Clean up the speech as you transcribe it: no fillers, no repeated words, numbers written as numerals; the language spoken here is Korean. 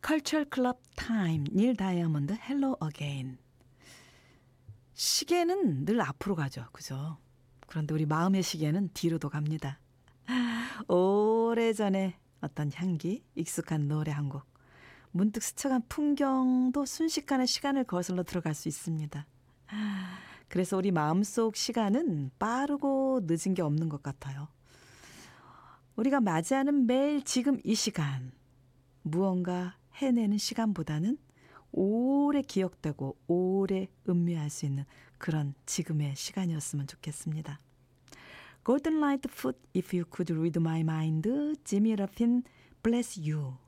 Culture Club Time, 닐 다이아몬드, Hello Again. 시계는 늘 앞으로 가죠. 그죠? 그런데 우리 마음의 시계는 뒤로도 갑니다. 오래전에 어떤 향기, 익숙한 노래 한 곡, 문득 스쳐간 풍경도 순식간에 시간을 거슬러 들어갈 수 있습니다. 그래서 우리 마음속 시간은 빠르고 늦은 게 없는 것 같아요. 우리가 맞이하는 매일 지금 이 시간, 무언가 해내는 시간보다는 오래 기억되고 오래 음미할 수 있는 그런 지금의 시간이었으면 좋겠습니다. Golden Light Foot, If You Could Read My Mind, 지미 러핀, Bless You.